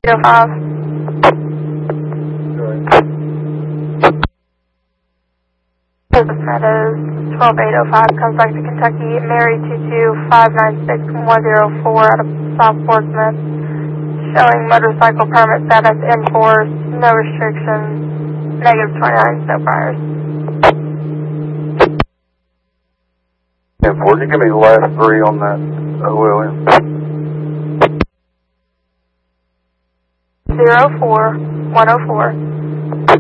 805. Joseph Meadows, 12805, comes back to Kentucky, Mary 22596-104 out of South Portsmouth, showing motorcycle permit status in force, no restrictions, -29, no priors. And Ford, you give me the last three on that OLM. 04104.